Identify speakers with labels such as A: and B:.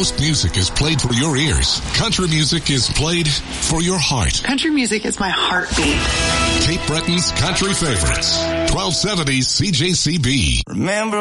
A: most music is played for your ears, country music is played for your heart.
B: Country music is my heartbeat.
A: Cape Breton's Country Favorites, 1270 CJCB.
C: Remember